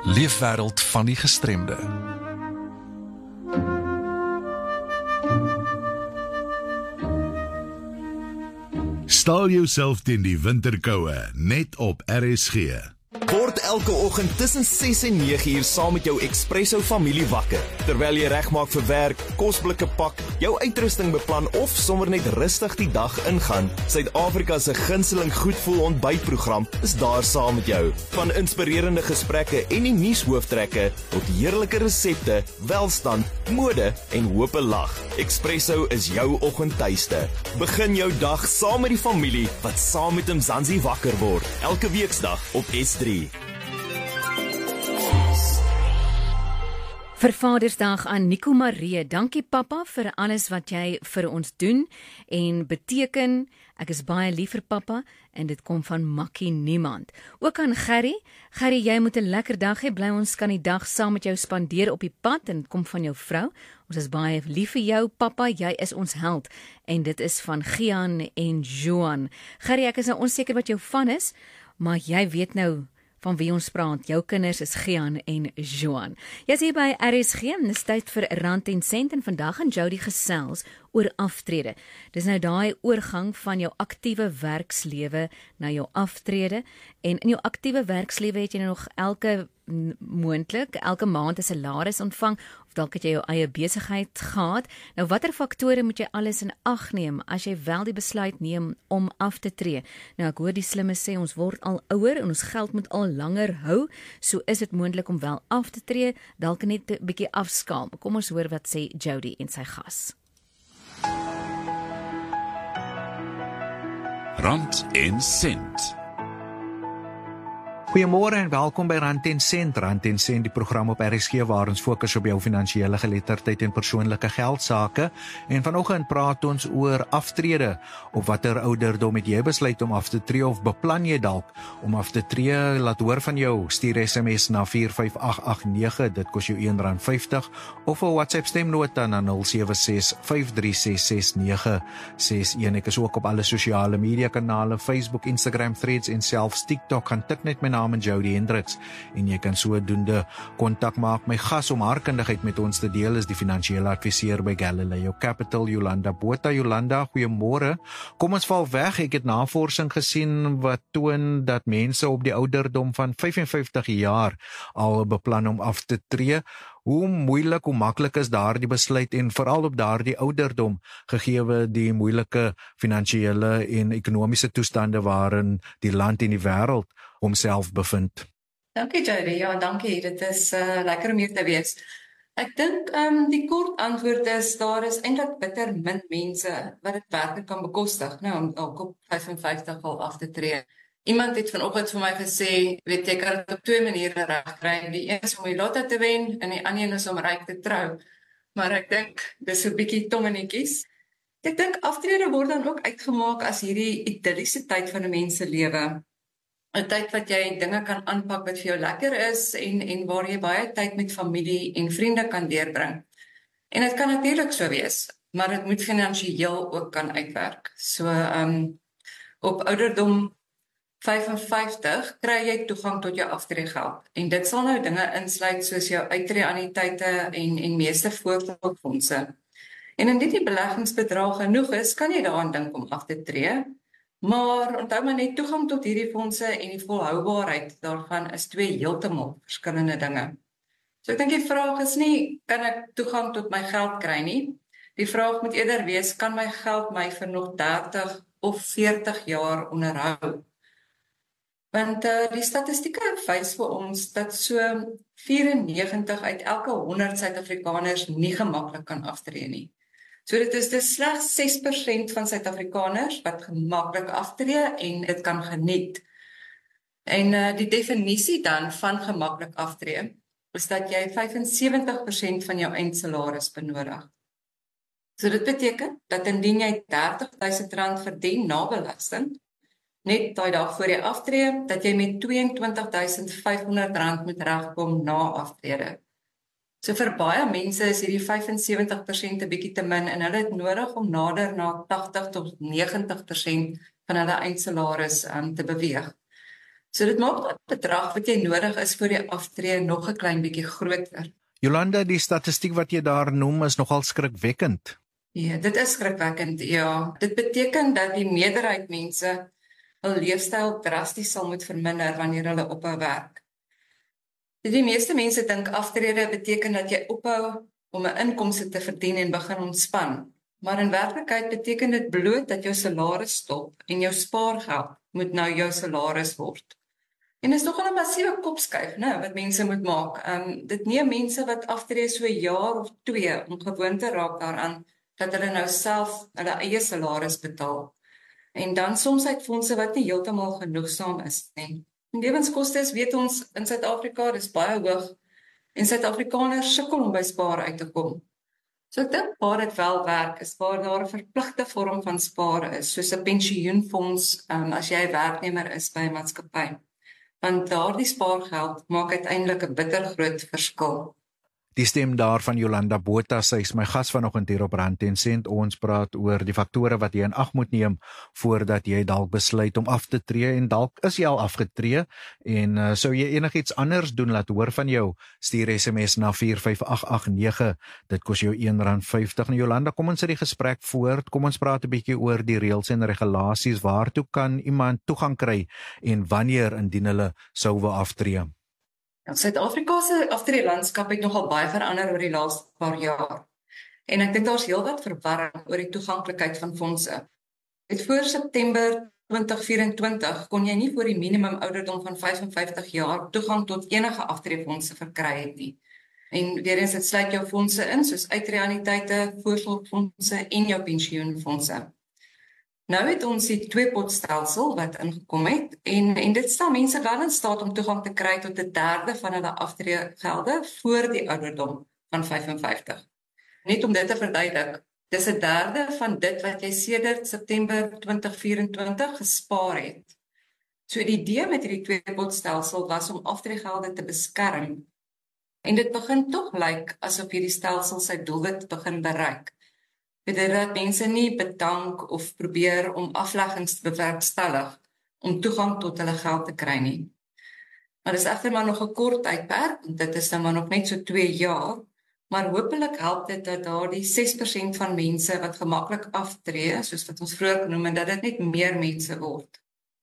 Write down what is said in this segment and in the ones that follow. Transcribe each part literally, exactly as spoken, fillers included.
Leefwêreld van die gestremde. Stal jouself teen die winterkoue, net op R S G. Word elke oggend tussen ses en nege uur saam met jou Expresso familie wakker. Terwyl jy regmaak vir werk, kosblikke pak, jou uitrusting beplan of sommer net rustig die dag ingaan. Suid-Afrika se gunsteling goedvoel ontbytprogram is daar saam met jou. Van inspirerende gesprekke en die nuushooftrekke tot heerlike resepte, welstand, mode en hoop lag. Expresso is jou oggendtuiste. Begin jou dag saam met die familie wat saam met Mzansi wakker word. Elke weeksdag op S drie. Vir Vadersdag aan Nico Marie, dankie pappa vir alles wat jy vir ons doen en beteken. Ek is baie lief vir pappa en dit kom van Makkie Niemand. Ook aan Gerry, Gerry jy moet 'n lekker dag hê, bly ons kan die dag saam met jou spandeer op die pad en dit kom van jou vrou. Ons is baie lief vir jou pappa, jy is ons held en dit is van Gian en Joan. Gerry, ek is nou onseker wat jou van is, maar jy weet nou van wie ons praat. Jou kinders is Gian en Joan. Jy is hier by R S G, en dis tyd vir Rand en Sent en vandag gaan Jody gesels oor aftrede. Dis nou daai oorgang van jou aktiewe werkslewe na jou aftrede, en in jou aktiewe werkslewe het jy nou nog elke moontlik, elke maand 'n salaris ontvang, of dalk het jy jou eie besigheid gehad. Nou watter faktore moet jy alles in ag neem as jy wel die besluit neem om af te tree? Nou ek hoor die slimmes sê ons word al ouer en ons geld moet al langer hou, so is dit moontlik om wel af te tree, dalk net 'n bietjie afskaal. Kom ons hoor wat sê Jody en sy gas. Rand en Sent. Goeiemôre en welkom by Rand en Sent. Rand en Sent, die program op R S G waar ons fokus op jou finansiële geletterdheid en persoonlike geldsaake. En vanoggend praat ons oor aftrede. Op watter ouderdom het jy besluit om af te tree of beplan jy dalk om af te tree? Laat hoor van jou. Stuur S M S na vier vyf agt agt nege, dit kos jou een rand vyftig, of 'n WhatsApp stemnota na nul sewe ses vyf drie ses ses nege ses een. Ek is ook op alle sosiale media kanale, Facebook, Instagram, Threads en selfs TikTok. Gaan tik net my naam en Jody Hendricks en jy kan sodoende kontak maak. My gas om haar kundigheid met ons te deel is die finansiële adviseur by Galileo Capital, Jolanda Botha. Jolanda, goeiemôre. Kom ons val weg. Ek het navorsing gesien wat toon dat mense op die ouderdom van vyf en vyftig jaar al beplan om af te tree. Hoe moeilik, hoe maklik is daardie besluit en veral op daardie ouderdom gegeewe die moeilike finansiële en ekonomiese toestande waarin die land en die wêreld homself bevind? Dankie Jody, ja dankie, dit is uh, lekker om hier te wees. Ek dink um, die kort antwoord is, daar is eintlik bitter min mense wat dit werklik kan bekostig, nou om ook op vyf en vyftig al af te tree. Iemand het vanoggend vir my gesê, weet jy, kan dit op twee maniere regkry. Die een is om die lotto te wen en die ander een is om ryk te trou. Maar ek dink dis 'n bietjie tommenetjies. Ek dink aftrede word dan ook uitgemaak as hierdie idilliese tyd van 'n mens se lewe. 'n Tyd wat jy dinge kan aanpak wat vir jou lekker is en en waar jy baie tyd met familie en vriende kan deurbring. En dit kan natuurlik so wees, maar dit moet finansiëel ook kan uitwerk. So um op ouderdom vyf en vyftig kry jy toegang tot jou aftreegeld. En dit sal nou dinge insluit soos jou uittreeanniteite en en meeste voorsorgfondse. En indien die beleggingsbedrag genoeg is, kan jy daaraan dink om af te tree. Maar onthou maar net, toegang tot hierdie fondse en die volhoubaarheid daarvan is twee heeltemal verskillende dinge. So ek dink die vraag is nie, kan ek toegang tot my geld kry nie? Die vraag moet eerder wees, kan my geld my vir nog dertig of veertig jaar onderhou? Want uh, die statistieke wys vir ons dat so vyf-en-negentig uit elke honderd Suid-Afrikaners nie gemaklik kan aftree nie. So dit is dus slegs ses persent van Suid-Afrikaners wat gemaklik aftree en dit kan geniet. En uh, die definisie dan van gemaklik aftree is dat jy vyf en sewentig persent van jou eindsalaris benodig. So dit beteken dat indien jy dertig duisend rand verdien na belasting, net daai dag voor jy aftree, dat jy met twee en twintig duisend vyfhonderd rand moet regkom na aftrede. So vir baie mense is hierdie vyf en sewentig persent 'n bietjie te min en hulle het nodig om nader na tagtig tot negentig persent van hulle eindsalaris um, te beweeg. So dit maak dat bedrag wat jy nodig is vir die aftree nog 'n klein bietjie groter. Jolanda, die statistiek wat jy daar noem is nogal skrikwekkend. Ja, dit is skrikwekkend, ja. Dit beteken dat die meerderheid mense hul leefstyl drasties sal moet verminder wanneer hulle ophou werk. Die meeste mense dink aftrede beteken dat jy ophou om 'n inkomste te verdien en begin ontspan. Maar in werklikheid beteken dit bloot dat jou salaris stop en jou spaargeld moet nou jou salaris word. En dit is nogal 'n massiewe kopskuif, né, wat mense moet maak. Um, dit neem mense wat aftree so 'n jaar of twee om gewoon te raak daaraan dat hulle nou self hulle eie salaris betaal. En dan soms uit fondse wat nie heeltemal genoegsaam is nie. En lewenskoste is, weet ons, in Suid-Afrika, dis baie hoog. En Suid-Afrikaners sukkel om by spaar uit te kom. So ek dink waar dit wel werk, is waar daar 'n verpligte vorm van spaar is, soos 'n pensioenfonds, um, as jy 'n werknemer is by 'n maatskappy. Want daardie spaargeld maak uiteindelik 'n bitter groot verskil. Die stem daar van Jolanda Botha, sy is my gas vanoggend hier op Rand en Sent. Ons praat oor die faktore wat jy in ag moet neem voordat jy dalk besluit om af te tree, en dalk is jy al afgetree en uh, sou jy enigiets anders doen, laat hoor van jou. Stuur S M S na vier vyf agt agt nege. Dit kos jou een rand vyftig. Nou Jolanda, kom ons sit die gesprek voort. Kom ons praat 'n bietjie oor die reëls en regulasies. Waartoe kan iemand toegang kry en wanneer indien hulle sou wil aftree? Suid-Afrika se aftreelandskap het nogal baie verander oor die laaste paar jaar. En ek dink daar's heelwat verwarring oor die toeganklikheid van fondse. Met voor September twintig vyf en twintig kon jy nie voor die minimum ouderdom van vyf en vyftig jaar toegang tot enige aftreefondse verkry het nie. En weer eens, dit sluit jou fondse in, soos uitreaniteite, voorsorgfondse en jou pensioenfondse. Nou het ons die twee-potstelsel wat ingekom het, en, en dit stel mense wel in staat om toegang te kry tot 'n derde van hulle aftreegelde voor die ouderdom van vyf en vyftig. Net om dit te verduidelik, dis 'n derde van dit wat jy sedert September twintig vyf en twintig gespaar het. So die idee met hierdie twee-potstelsel was om aftreegelde te beskerm, en dit begin tog lyk asof hierdie stelsel sy doelwit begin bereik. Dit dat mense nie bedank of probeer om afleggings te bewerkstellig om toegang tot hulle geld te kry nie. Maar dis egter maar nog 'n kort tydperk, dit is nou maar nog net so twee jaar, maar hopelik help dit dat daardie ses persent van mense wat gemaklik aftree, soos wat ons vroeër genoem het, dat dit net meer mense word.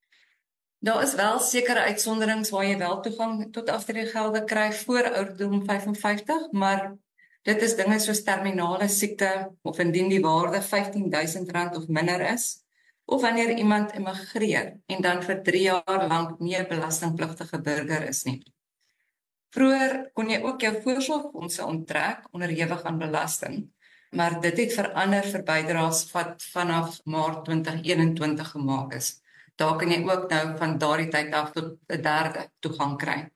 Daar is wel sekere uitsonderings waar jy wel toegang tot aftreegelde kry voor ouderdom vyf en vyftig, maar dit is dinge soos terminale siekte, of indien die waarde vyftien duisend rand of minder is, of wanneer iemand emigreer en dan vir drie jaar lank nie 'n belastingpligtige burger is nie. Vroeger kon jy ook jou voorsorgfondse onttrek onderhewig aan belasting, maar dit het verander vir bydraes wat vanaf Maart twintig eenentwintig gemaak is. Daar kan jy ook nou van daardie tyd af tot 'n derde toegang kry.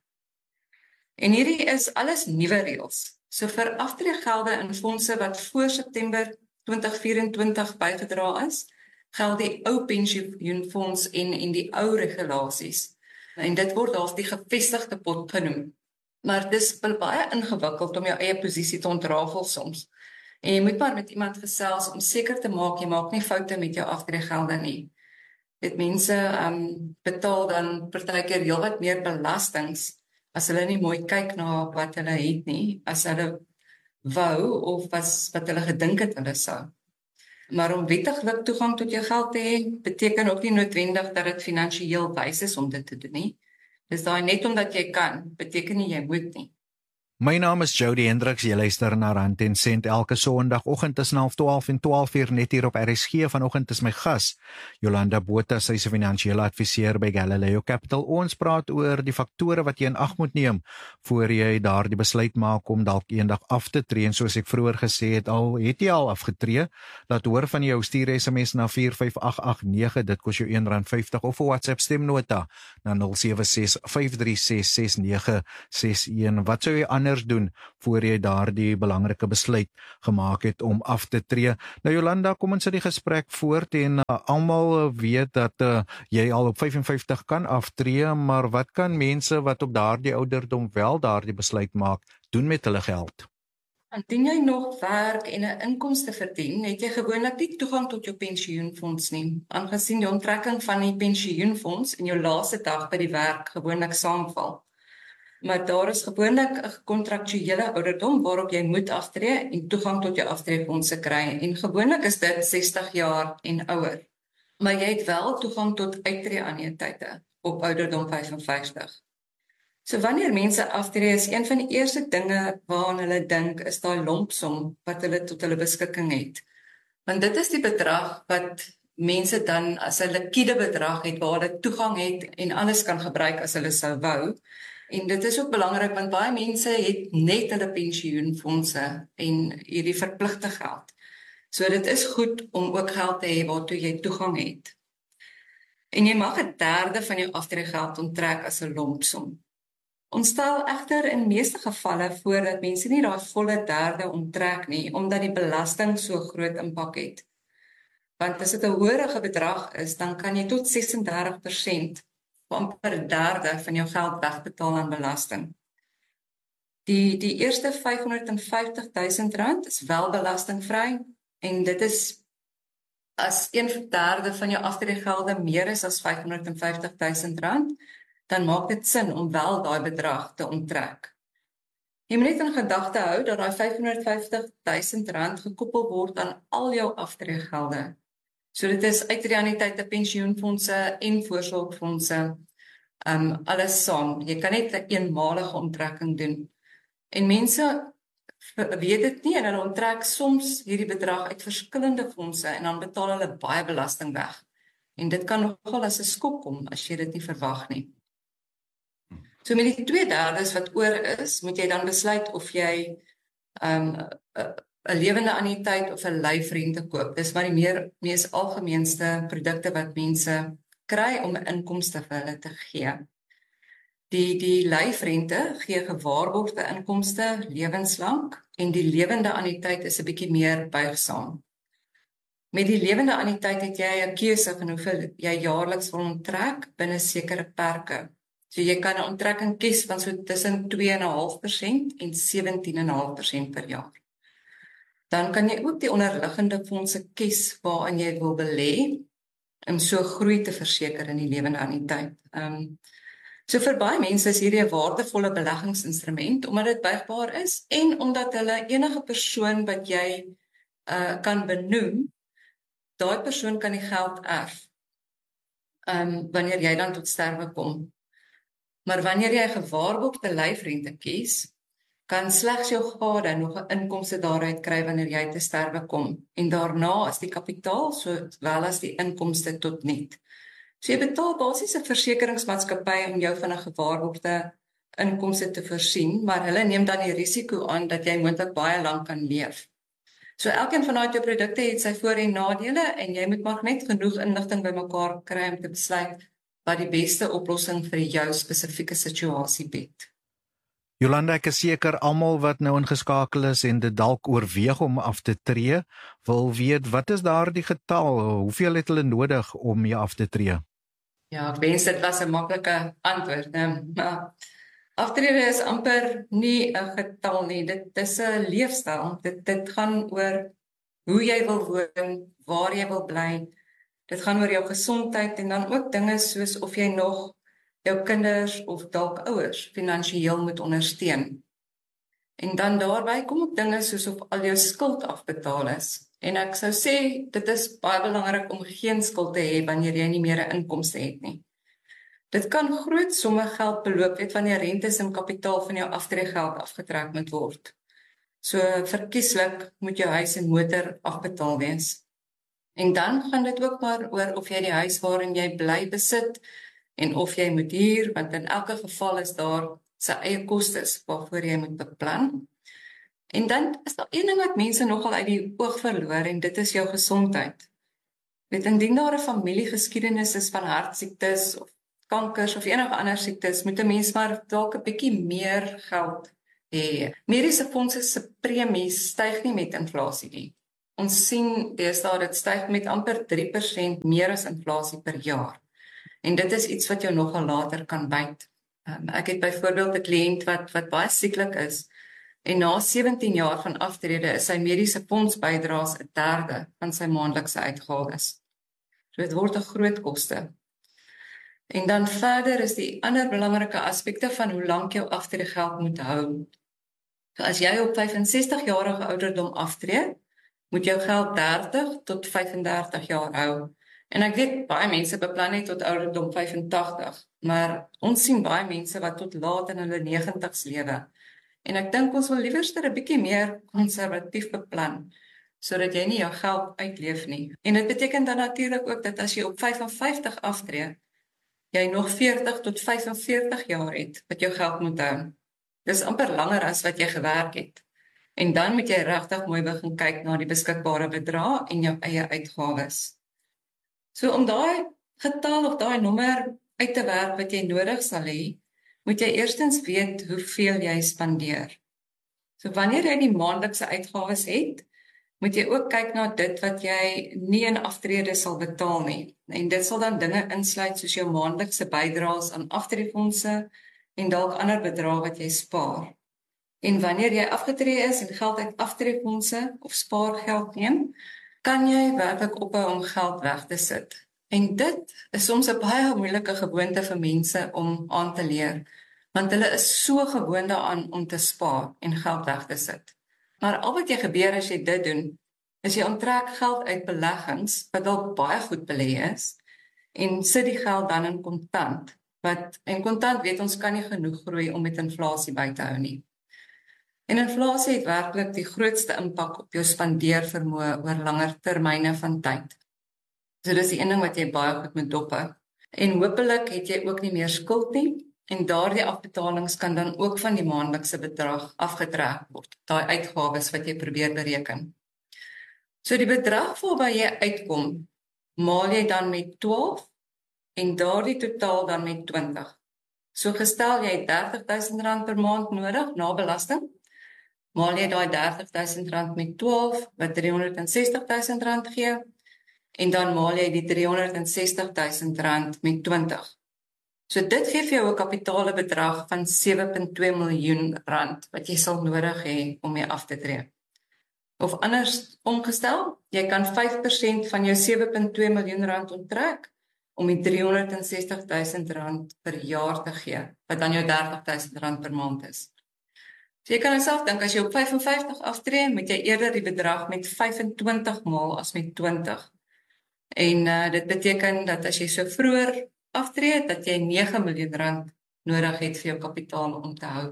En hierdie is alles nuwe reëls. So vir aftreegelde in fondse wat voor September twintig vyf en twintig bygedra is, geld die ou pensioenfonds en en die ou regulasies. En dit word als die gevestigde pot genoem. Maar dis baie ingewikkeld om jou eie posisie te ontrafel soms. En jy moet maar met iemand gesels om seker te maak jy maak nie foute met jou aftreegelde nie. Dit mense um, betaal dan partykeer heelwat meer belastings as hulle nie mooi kyk na wat hulle het nie, as hulle wou of was wat hulle gedink het hulle sou. Maar om wettiglik toegang tot jou geld te hê, beteken ook nie noodwendig dat dit finansiëel wys is om dit te doen nie. Dis daai net omdat jy kan, beteken nie jy moet nie. My naam is Jody Hendriks, jy luister na Rand en Sent elke Sondagoggend tussen half twaalf en twaalf uur net hier op R S G. Vanoggend is my gas Jolanda Botha, sy is 'n finansiële adviseur by Galileo Capital. Ons praat oor die faktore wat jy in ag moet neem voor jy daardie besluit maak om dalk eendag af te tree. En soos ek vroeër gesê het, al het jy al afgetree, laat hoor van jou, stuur S M S na vier vyf agt agt nege, dit kos jou een rand vyftig, of 'n WhatsApp stemnota na nul sewe ses vyf drie ses ses nege ses een. Wat sou jy anders doen voor jy daardie belangrike besluit gemaak het om af te tree? Nou Jolanda, kom ons sit die gesprek voort, en uh, almal weet dat uh, jy al op vyf en vyftig kan aftree, maar wat kan mense wat op daardie ouderdom wel daardie besluit maak, doen met hulle geld? Indien jy nog werk en 'n inkomste verdien, het jy gewoonlik nie toegang tot jou pensioenfonds nie, aangesien die onttrekking van die pensioenfonds in jou laaste dag by die werk gewoonlik saamval. Maar daar is gewoonlik 'n kontraktuele ouderdom waarop jy moet aftree en toegang tot jou aftreefondse kry, en gewoonlik is dit sestig jaar en ouer. Maar jy het wel toegang tot uittreeannuïteite op ouderdom vyf en vyftig. So wanneer mense aftree, is een van die eerste dinge waaraan hulle dink is daai lompsom wat hulle tot hulle beskikking het. Want dit is die bedrag wat mense dan as 'n liquiede bedrag het waar hulle toegang het en alles kan gebruik as hulle sou wou. En dit is ook belangrik want baie mense het net hulle pensioenfondse en hierdie verpligte geld. So dit is goed om ook geld te hê waartoe jy toegang het. En jy mag 'n derde van jou aftreegeld onttrek as 'n lompsom. Ons stel egter in meeste gevalle voor dat mense nie daai volle derde onttrek nie, omdat die belasting so groot impak het. Want as dit 'n hoërige bedrag is, dan kan jy tot ses en dertig persent, amper 'n derde van jou geld wegbetaal aan belasting. Die die eerste vyfhonderd en vyftig duisend rand is wel belastingvry, en dit is as een derde van jou aftreegelde meer is as vyfhonderd en vyftig duisend rand, dan maak dit sin om wel daai bedrag te onttrek. Jy moet net in gedagte hou dat daai vyfhonderd en vyftig duisend rand gekoppel word aan al jou aftreegelde. So dit is uittreeannuïteite, pensioenfondse en voorsorgfondse, um, alles saam. Jy kan net 'n eenmalige onttrekking doen. En mense weet dit nie en hulle onttrek soms hierdie bedrag uit verskillende fondse en dan betaal hulle baie belasting weg. En dit kan nogal as 'n skok kom as jy dit nie verwag nie. So met die twee derdes wat oor is, moet jy dan besluit of jy 'n um, 'n lewende annuïteit of 'n lyfrente koop. Dis maar die meer mees algemeenste produkte wat mense kry om 'n inkomste vir hulle te gee. Die die lyfrente gee gewaarborgde inkomste lewenslank en die lewende annuïteit is 'n bietjie meer buigsaam. Met die lewende annuïteit het jy 'n keuse van hoeveel jy jaarliks wil onttrek binne sekere perke. So jy kan 'n onttrekking kies van so tussen twee komma vyf persent en sewentien komma vyf persent per jaar. Dan kan jy ook die onderliggende fondse kies waarin jy wil belê om so groei te verseker in die lewende annuïteit. Um, so vir baie mense is hierdie 'n waardevolle beleggingsinstrument omdat dit buigbaar is en omdat hulle enige persoon wat jy uh, kan benoem, daai persoon kan die geld erf um, wanneer jy dan tot sterwe kom. Maar wanneer jy 'n gewaarborgde lyfrente kies, kan slegs jou gade nog 'n inkomste daaruit kry wanneer jy te sterwe kom. En daarna is die kapitaal sowel as die inkomste tot nul. So jy betaal basies 'n versekeringsmaatskappy om jou van 'n gewaarborgde inkomste te voorsien, maar hulle neem dan die risiko aan dat jy moontlik baie lank kan leef. So elkeen van daai twee produkte het sy voor- en nadele en jy moet maar net genoeg inligting bymekaar kry om te besluit wat die beste oplossing vir jou spesifieke situasie bied. Jolanda, ek is seker almal wat nou ingeskakel is en dit dalk oorweeg om af te tree, wil weet wat is daardie getal? Hoeveel het hulle nodig om jy af te tree? Ja, ek wens dit was 'n maklike antwoord, né? Maar aftrede is amper nie 'n getal nie. Dit is 'n leefstyl. Dit dit gaan oor hoe jy wil woon, waar jy wil bly. Dit gaan oor jou gesondheid en dan ook dinge soos of jy nog jou kinders of dalk ouers finansiëel moet ondersteun. En dan daarbey kom ook dinge soos of al jou skuld afbetaal is. En ek sou sê dit is baie belangrik om geen skuld te hê wanneer jy nie meer 'n inkomste het nie. Dit kan groot somme geld beloop, weet wanneer rentes en kapitaal van jou aftreegeld afgetrek moet word. So verkieslik moet jou huis en motor afbetaal wees. En dan gaan dit ook maar oor of jy die huis waarin jy bly besit en of jy moet huur, want in elke geval is daar sy eie kostes waarvoor jy moet beplan. En dan is daar een ding wat mense nogal uit die oog verloor en dit is jou gesondheid. Weet, indien daar 'n familiegeskiedenis is van hartsiektes of kankers of enige ander siektes, moet 'n mens maar dalk 'n bietjie meer geld hê. Mediese fondse se premies styg nie met inflasie nie. Ons sien deesdae dit styg met amper drie persent meer as inflasie per jaar. En dit is iets wat jou nogal later kan byt. Um, ek het byvoorbeeld 'n kliënt wat wat baie sieklik is En na sewentien jaar van aftrede is sy mediese fondsbydraes 'n derde van sy maandelikse uitgawes. So dit word 'n groot koste. En dan verder is die ander belangrike aspekte van hoe lank jou aftreegeld moet hou. So as jy op vyfensestig jarige ouderdom aftree, moet jou geld dertig tot vyfendertig jaar hou. En ek weet baie mense beplan net tot ouderdom vyfentagtig, maar ons sien baie mense wat tot laat in hulle negentigs lewe. En ek dink ons wil liewerster 'n bietjie meer konservatief beplan, sodat jy nie jou geld uitleef nie. En dit beteken dan natuurlik ook dat as jy op vyfenvyftig aftree, jy nog veertig tot vyfenveertig jaar het wat jou geld moet hou. Dis amper langer as wat jy gewerk het. En dan moet jy regtig mooi begin kyk na die beskikbare bedrae en jou eie uitgawes. So om daai getal of daai nommer uit te werk wat jy nodig sal hê, moet jy eerstens weet hoeveel jy spandeer. So wanneer jy die maandelikse uitgawes het, moet jy ook kyk na dit wat jy nie in aftrede sal betaal nie. En dit sal dan dinge insluit soos jou maandelikse bydraes aan aftreefondse en dalk ander bedrae wat jy spaar. En wanneer jy afgetree is en geld uit aftreefondse of spaargeld neem, kan jy werklik ophou om geld weg te sit. En dit is soms 'n baie moeilike gewoonte vir mense om aan te leer, want hulle is so gewoond daaraan om te spaar en geld weg te sit. Maar al wat jy gebeur as jy dit doen, is jy onttrek geld uit beleggings wat dalk baie goed belê is en sit die geld dan in kontant. Wat en kontant weet ons kan nie genoeg groei om met inflasie by te hou nie. En inflasie het werklik die grootste impak op jou spandeervermoë oor langer termyne van tyd. So dis die een ding wat jy baie goed moet dophou. En hopelik het jy ook nie meer skuld nie en daardie afbetalings kan dan ook van die maandelikse bedrag afgetrek word, daai uitgawes wat jy probeer bereken. So die bedrag waarby jy uitkom, maal jy dan met twaalf en daardie totaal dan met twintig. So gestel jy dertig duisend rand per maand nodig na belasting, maal jy daai dertig duisend rand met twaalf wat driehonderdsestig duisend rand gee en dan maal jy die driehonderdsestig duisend rand met twintig. So dit gee vir jou 'n kapitale bedrag van sewe komma twee miljoen rand wat jy sal nodig hê om mee af te tree. Of anders omgestel, jy kan vyf persent van jou sewe komma twee miljoen rand onttrek om die driehonderdsestig duisend rand per jaar te gee, wat dan jou dertig duisend rand per maand is. So jy kan jouself dink, as jy op vyfenvyftig aftree, moet jy eerder die bedrag met vyfentwintig maal as met twintig. En uh, dit beteken dat as jy so vroeër aftree, dat jy nege miljoen rand nodig het vir jou kapitaal om te hou.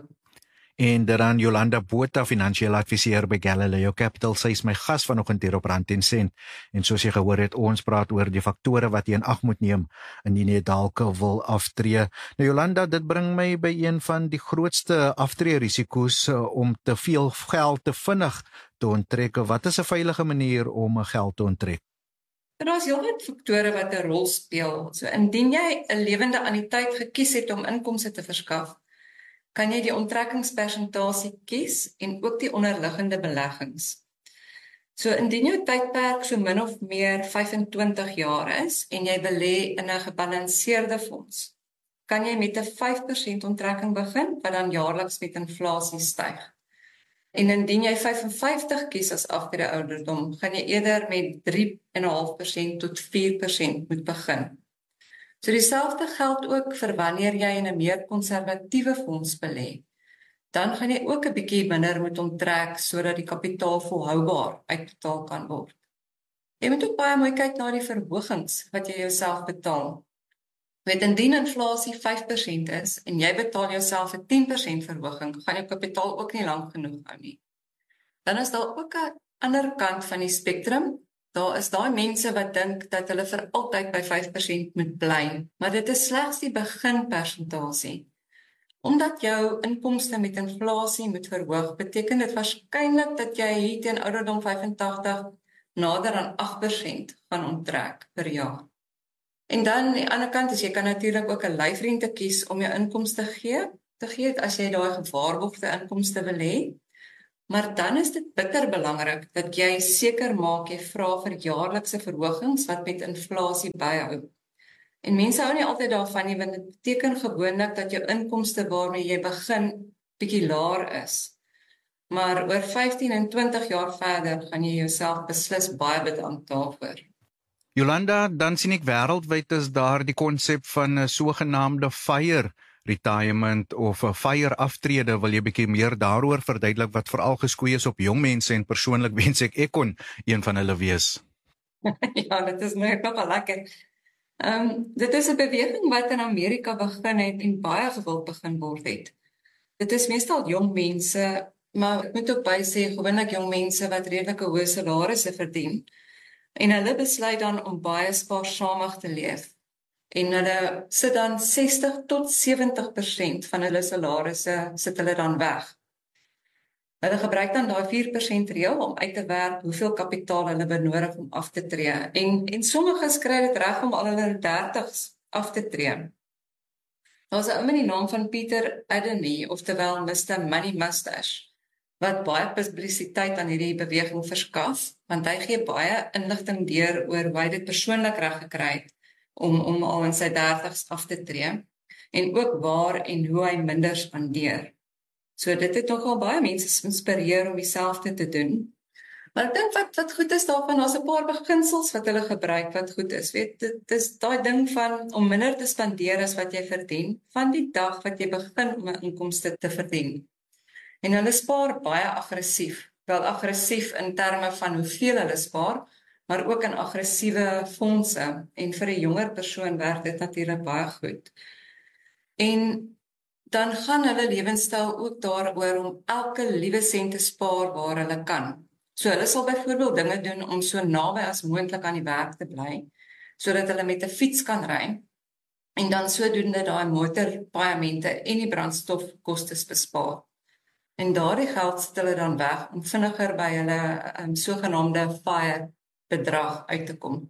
En dan Jolanda Botha, finansiële adviseur by Galileo Capital, sy is my gas vanoggend hier op Rand en Sent. En soos jy gehoor het, ons praat oor die faktore wat jy in ag moet neem indien jy dalk wil aftree. Nou Jolanda, dit bring my by een van die grootste aftreerisiko's uh, om te veel geld te vinnig te onttrek. Wat is 'n veilige manier om geld te onttrek? Daar is heelwat faktore wat 'n rol speel. So indien jy 'n lewende anniteit gekies het om inkomste te verskaf, kan jy die onttrekkingspersentasie kies en ook die onderliggende beleggings. So indien jou tydperk so min of meer vyfentwintig jaar is en jy belê in 'n gebalanseerde fonds, kan jy met 'n vyf persent onttrekking begin wat dan jaarliks met inflasie styg. En indien jy vyfenvyftig kies as aftrede ouderdom, gaan jy eerder met drie komma vyf persent tot vier persent moet begin. So dieselfde geld ook vir wanneer jy in 'n meer konservatiewe fonds belê. Dan gaan jy ook 'n bietjie minder moet onttrek sodat die kapitaal volhoubaar uitbetaal kan word. Jy moet ook baie mooi kyk na die verhogings wat jy jouself betaal. Met indien inflasie vyf persent is en jy betaal jouself 'n tien persent verhoging, gaan jou kapitaal ook nie lank genoeg hou nie. Dan is daar ook 'n ander kant van die spektrum. Daar is daai mense wat dink dat hulle vir altyd by vyf persent moet bly, maar dit is slegs die beginpersentasie. Omdat jou inkomste met inflasie moet verhoog, beteken dit waarskynlik dat jy hier teen ouderdom vyfentagtig nader aan agt persent gaan onttrek per jaar. En dan aan die ander kant is jy kan natuurlik ook 'n lyfrente kies om jou inkomste te gee, te gee as jy daai gewaarborgde inkomste wil hê. Maar dan is dit bitter belangrik dat jy seker maak jy vra vir jaarlikse verhogings wat met inflasie byhou. En mense hou nie altyd daarvan nie, want dit beteken gewoonlik dat jou inkomste waarmee jy begin bietjie laer is. maar oor vyftien en twintig jaar verder gaan jy jouself beslis baie bedank daarvoor. Jolanda, dan sien ek wêreldwyd is daar die konsep van 'n sogenaamde FIRE retirement of 'n FIRE aftrede. Wil jy bietjie meer daaroor verduidelik wat veral geskoei is op jong mense en persoonlik wens ek ek kon een van hulle wees? Ja, dit is nou nogal lekker. Um, dit is 'n beweging wat in Amerika begin het en baie gewild begin word het. Dit is meestal jong mense, maar ek moet ook by sê, gewoonlik jong mense wat redelike hoë salarisse verdien. En hulle besluit dan om baie spaarsamig te leef. En hulle sit dan sestig tot sewentig persent van hulle salarisse sit hulle dan weg. Hulle gebruik dan daai vier persent reël om uit te werk hoeveel kapitaal hulle benodig om af te tree. En en sommiges kry dit reg om al hulle dertigs af te tree. Daar's 'n ou met die naam van Peter Adeny, oftewel mister Money Mustache, wat baie publisiteit aan hierdie beweging verskaf, want hy gee baie inligting deur oor hoe hy dit persoonlik reg gekry het om om al in sy dertigs af te tree en ook waar en hoe hy minder spandeer. So dit het nogal baie mense geïnspireer om dieselfde te doen. Maar ek dink wat wat goed is daarvan, daar's 'n paar beginsels wat hulle gebruik wat goed is. Weet, dit is daai ding van om minder te spandeer as wat jy verdien van die dag wat jy begin om 'n inkomste te verdien. En hulle spaar baie aggressief. Wel aggressief in terme van hoeveel hulle spaar, maar ook in aggressiewe fondse. En vir 'n jonger persoon werk dit natuurlik baie goed. En dan gaan hulle lewenstyl ook daaroor om elke liewe sent te spaar waar hulle kan. So hulle sal byvoorbeeld dinge doen om so naby as moontlik aan die werk te bly, sodat hulle met 'n fiets kan ry en dan sodoende daai motorpaemente en die brandstofkostes bespaar. En daardie geld sit hulle dan weg om vinniger by hulle um, sogenaamde FIRE bedrag uit te kom.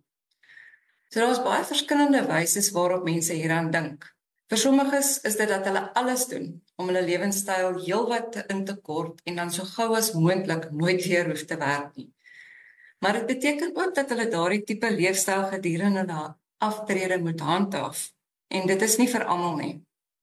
So daar's baie verskillende wyse waarop mense hieraan dink. Vir sommiges is dit dat hulle alles doen om hulle lewenstyl heelwat in te kort en dan so gou as moontlik nooit weer hoef te werk nie. Maar dit beteken ook dat hulle daardie tipe leefstyl gedurende hulle aftrede moet handhaaf. En dit is nie vir almal nie.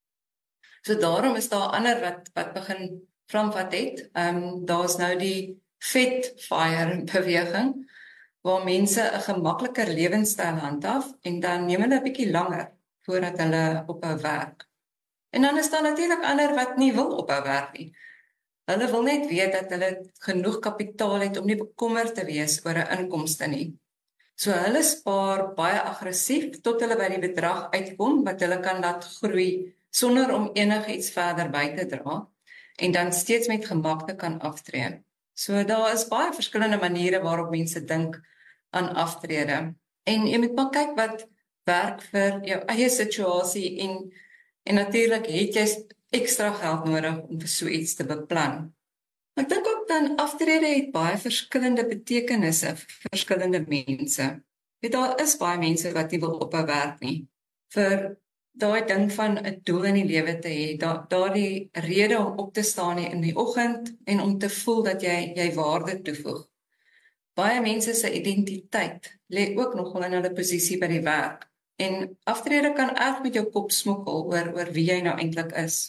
So daarom is daar ander wat wat begin framvat het. Ehm um, daar's nou die Fat FIRE beweging waar mense 'n gemakliker lewenstyl handhaaf en dan neem hulle 'n bietjie langer voordat hulle ophou werk. En dan is daar natuurlik ander wat nie wil ophou werk nie. Hulle wil net weet dat hulle genoeg kapitaal het om nie bekommerd te wees oor 'n inkomste nie. So hulle spaar baie aggressief tot hulle by die bedrag uitkom wat hulle kan laat groei sonder om enigiets verder by te dra en dan steeds met gemak te kan aftree. So daar is baie verskillende maniere waarop mense dink aan aftrede. En jy moet maar kyk wat werk vir jou eie situasie en en natuurlik het jy ekstra geld nodig om vir so iets te beplan. Ek dink ook dan aftrede het baie verskillende betekenisse vir verskillende mense. Weet, daar is baie mense wat nie wil ophou werk nie. Vir daai ding van 'n doel in die lewe te hê, da, daardie rede om op te staan in die oggend en om te voel dat jy jy waarde toevoeg. Baie mense se identiteit lê ook nogal in hulle posisie by die werk. En aftrede kan erg met jou kop smokkel oor oor wie jy nou eintlik is.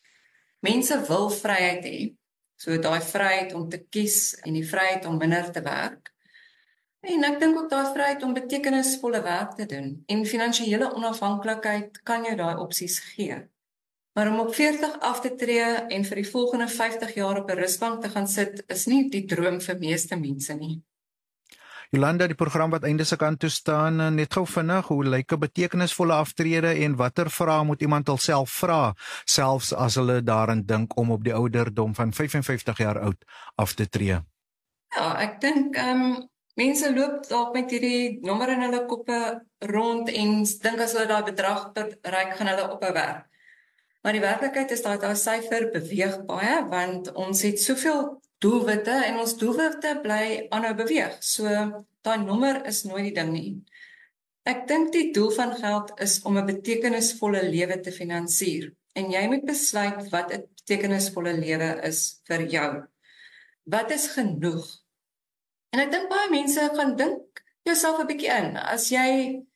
Mense wil vryheid hê. So daai vryheid om te kies en die vryheid om minder te werk. En ek dink ook daai vryheid om betekenisvolle werk te doen. En finansiële onafhanklikheid kan jou daai opsies gee. Maar om op veertig af te tree en vir die volgende vyftig jaar op 'n rusbank te gaan sit, is nie die droom vir meeste mense nie. Jolanda, die program wat einde se kant toe staan, net gou vinnig, hoe lyk 'n betekenisvolle aftrede en watter vrae moet iemand alself vra, selfs as hulle daaraan dink om op die ouderdom van vyf en vyftig jaar oud af te tree? Ja, ek dink ehm um, mense loop dalk met hierdie nommer in hulle koppe rond en dink as hulle daai bedrag bereik, gaan hulle ophou werk. Maar die werklikheid is dat daai syfer beweeg baie, want ons het soveel doelwitte en ons doelwitte bly aanhou beweeg. So daai nommer is nooit die ding nie. Ek dink die doel van geld is om 'n betekenisvolle lewe te finansier. En jy moet besluit wat 'n betekenisvolle lewe is vir jou. Wat is genoeg? En ek dink baie mense gaan dink jouself 'n bietjie in. As jy